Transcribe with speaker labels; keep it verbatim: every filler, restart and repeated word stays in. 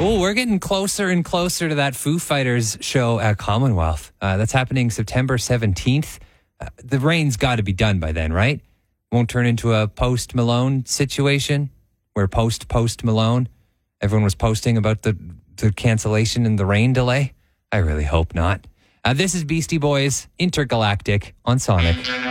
Speaker 1: Oh, we're getting closer and closer to that Foo Fighters show at Commonwealth. Uh, that's happening September seventeenth. Uh, the rain's got to be done by then, right? Won't turn into a Post Malone situation where post Post Malone, everyone was posting about the, the cancellation and the rain delay. I really hope not. Uh, this is Beastie Boys Intergalactic on Sonic.